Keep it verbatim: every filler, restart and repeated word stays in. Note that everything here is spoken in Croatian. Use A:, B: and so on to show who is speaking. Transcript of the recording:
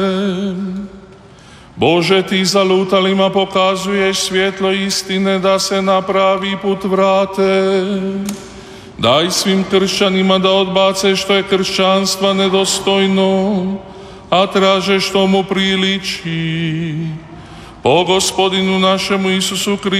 A: Bože, Ti zalutalima pokazuješ svjetlo istine da se na pravi put vrate. Daj svim kršćanima da odbace što je kršćanstva nedostojno, a traže što mu priliči. Po Gospodinu našemu Isusu Kristu,